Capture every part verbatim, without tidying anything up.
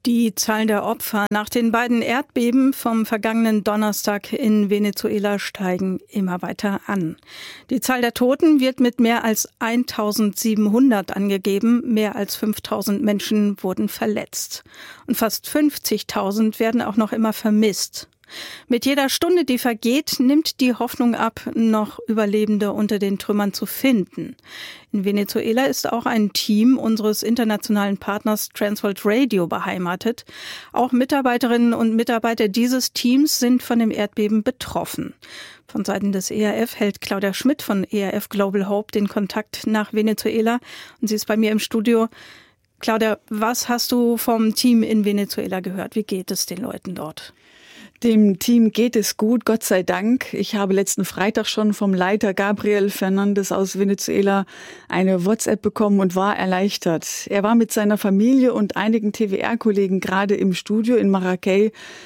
Die Zahl der Opfer nach den beiden Erdbeben vom vergangenen Donnerstag in Venezuela steigen immer weiter an. Die Zahl der Toten wird mit mehr als eintausendsiebenhundert angegeben. Mehr als fünftausend Menschen wurden verletzt. Und fast fünfzigtausend werden auch noch immer vermisst. Mit jeder Stunde, die vergeht, nimmt die Hoffnung ab, noch Überlebende unter den Trümmern zu finden. In Venezuela ist auch ein Team unseres internationalen Partners Transworld Radio beheimatet. Auch Mitarbeiterinnen und Mitarbeiter dieses Teams sind von dem Erdbeben betroffen. Von Seiten des E R F hält Claudia Schmidt von E R F Global Hope den Kontakt nach Venezuela und sie ist bei mir im Studio. Claudia, was hast du vom Team in Venezuela gehört? Wie geht es den Leuten dort? Dem Team geht es gut, Gott sei Dank. Ich habe letzten Freitag schon vom Leiter Gabriel Fernandes aus Venezuela eine WhatsApp bekommen und war erleichtert. Er war mit seiner Familie und einigen T W R-Kollegen gerade im Studio in Maracay,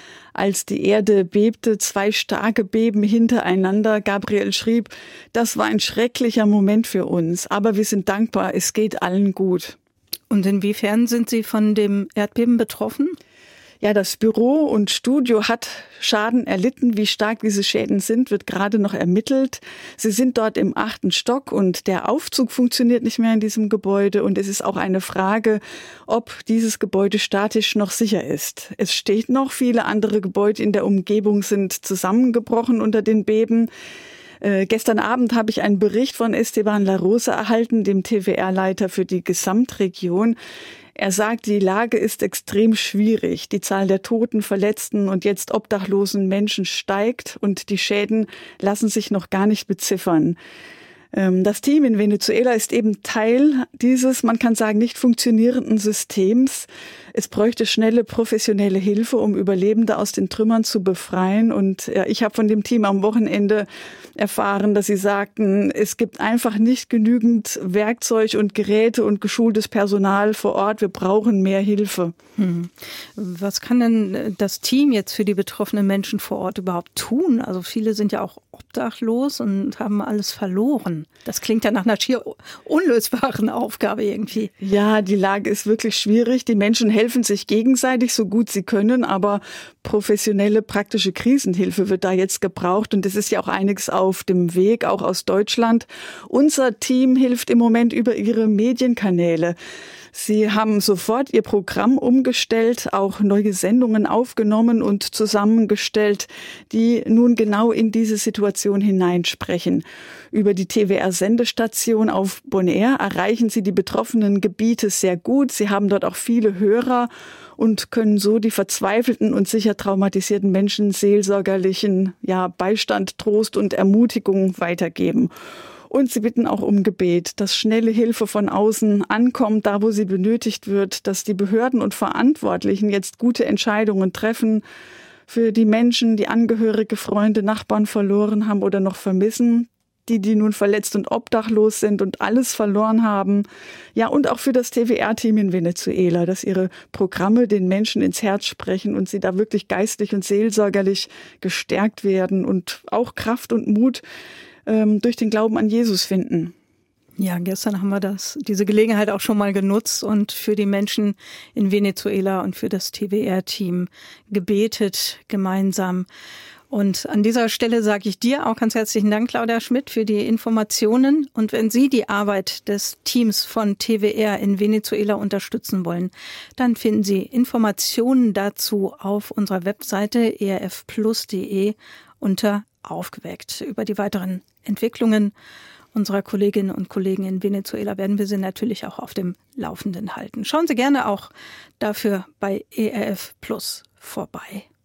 als die Erde bebte, zwei starke Beben hintereinander. Gabriel schrieb, das war ein schrecklicher Moment für uns, aber wir sind dankbar, es geht allen gut. Und inwiefern sind Sie von dem Erdbeben betroffen? Ja, das Büro und Studio hat Schaden erlitten. Wie stark diese Schäden sind, wird gerade noch ermittelt. Sie sind dort im achten Stock und der Aufzug funktioniert nicht mehr in diesem Gebäude. Und es ist auch eine Frage, ob dieses Gebäude statisch noch sicher ist. Es steht noch, viele andere Gebäude in der Umgebung sind zusammengebrochen unter den Beben. Äh, gestern Abend habe ich einen Bericht von Esteban La Rosa erhalten, dem T W R-Leiter für die Gesamtregion. Er sagt, die Lage ist extrem schwierig. Die Zahl der Toten, Verletzten und jetzt obdachlosen Menschen steigt und die Schäden lassen sich noch gar nicht beziffern. Das Team in Venezuela ist eben Teil dieses, man kann sagen, nicht funktionierenden Systems. Es bräuchte schnelle professionelle Hilfe, um Überlebende aus den Trümmern zu befreien. Und ja, ich habe von dem Team am Wochenende erfahren, dass sie sagten, es gibt einfach nicht genügend Werkzeug und Geräte und geschultes Personal vor Ort. Wir brauchen mehr Hilfe. Hm. Was kann denn das Team jetzt für die betroffenen Menschen vor Ort überhaupt tun? Also viele sind ja auch obdachlos und haben alles verloren. Das klingt ja nach einer schier unlösbaren Aufgabe irgendwie. Ja, die Lage ist wirklich schwierig. Die Menschen helfen sich gegenseitig so gut sie können, aber professionelle, praktische Krisenhilfe wird da jetzt gebraucht. Und es ist ja auch einiges auf dem Weg, auch aus Deutschland. Unser Team hilft im Moment über ihre Medienkanäle. Sie haben sofort ihr Programm umgestellt, auch neue Sendungen aufgenommen und zusammengestellt, die nun genau in diese Situation hineinsprechen. Über die T W R-Sendestation auf Bonaire erreichen sie die betroffenen Gebiete sehr gut. Sie haben dort auch viele Hörer und können so die verzweifelten und sicher traumatisierten Menschen seelsorgerlichen ja, Beistand, Trost und Ermutigung weitergeben. Und sie bitten auch um Gebet, dass schnelle Hilfe von außen ankommt, da wo sie benötigt wird, dass die Behörden und Verantwortlichen jetzt gute Entscheidungen treffen für die Menschen, die Angehörige, Freunde, Nachbarn verloren haben oder noch vermissen, die, die nun verletzt und obdachlos sind und alles verloren haben. Ja, und auch für das T W R-Team in Venezuela, dass ihre Programme den Menschen ins Herz sprechen und sie da wirklich geistlich und seelsorgerlich gestärkt werden und auch Kraft und Mut durch den Glauben an Jesus finden. Ja, gestern haben wir das, diese Gelegenheit auch schon mal genutzt und für die Menschen in Venezuela und für das T W R-Team gebetet gemeinsam. Und an dieser Stelle sage ich dir auch ganz herzlichen Dank, Claudia Schmidt, für die Informationen. Und wenn Sie die Arbeit des Teams von T W R in Venezuela unterstützen wollen, dann finden Sie Informationen dazu auf unserer Webseite e r f plus punkt d e unter Aufgeweckt. Über die weiteren Entwicklungen unserer Kolleginnen und Kollegen in Venezuela werden wir Sie natürlich auch auf dem Laufenden halten. Schauen Sie gerne auch dafür bei E R F Plus vorbei.